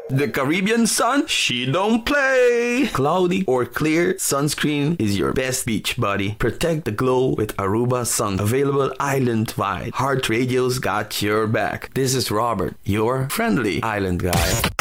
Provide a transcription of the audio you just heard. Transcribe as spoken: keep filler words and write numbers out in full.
The Caribbean sun, she don't play. Cloudy or clear, sunscreen is your best beach buddy. Protect the glow with Aruba Sun. Available island-wide. Heart Radio's got your back. This is Robert, your friendly island guy.